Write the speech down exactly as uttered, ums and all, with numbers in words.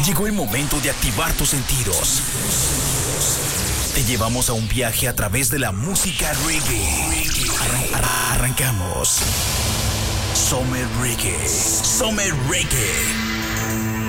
Llegó el momento de activar tus sentidos. Te llevamos a un viaje a través de la música reggae. Arran- arran- arrancamos. Summer Reggae. Summer Reggae.